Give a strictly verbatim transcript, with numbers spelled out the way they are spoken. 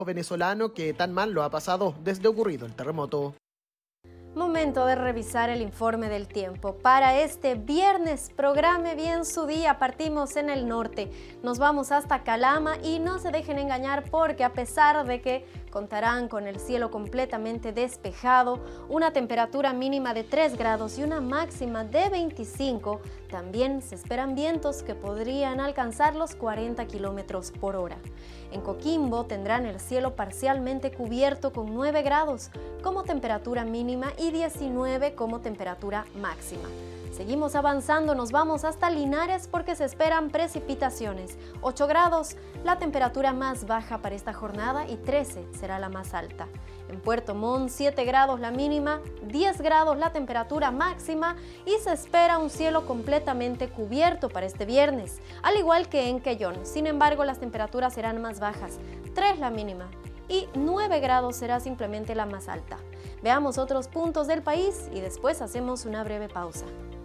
venezolano que tan mal lo ha pasado desde ocurrido el terremoto. Momento de revisar el informe del tiempo. Para este viernes, programe bien su día. Partimos en el norte, nos vamos hasta Calama y no se dejen engañar porque a pesar de que contarán con el cielo completamente despejado, una temperatura mínima de tres grados y una máxima de veinticinco, también se esperan vientos que podrían alcanzar los cuarenta kilómetros por hora. En Coquimbo tendrán el cielo parcialmente cubierto con nueve grados como temperatura mínima y diecinueve como temperatura máxima. Seguimos avanzando, nos vamos hasta Linares porque se esperan precipitaciones. ocho grados, la temperatura más baja para esta jornada y trece será la más alta. En Puerto Montt, siete grados la mínima, diez grados la temperatura máxima y se espera un cielo completamente cubierto para este viernes, al igual que en Quellón. Sin embargo, las temperaturas serán más bajas, tres la mínima y nueve grados será simplemente la más alta. Veamos otros puntos del país y después hacemos una breve pausa.